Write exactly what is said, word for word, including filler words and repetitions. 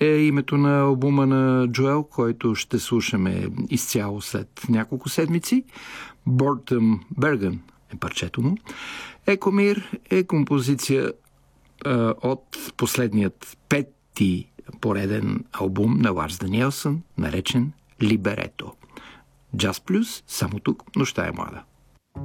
е името на албума на Джоел, който ще слушаме изцяло след няколко седмици. Бортъм Берган е парчето му. Екомир е композиция а, от последният пети пореден албум на Ларс Даниелсън, наречен Либерето. Джаз плюс, само тук, нощта е млада.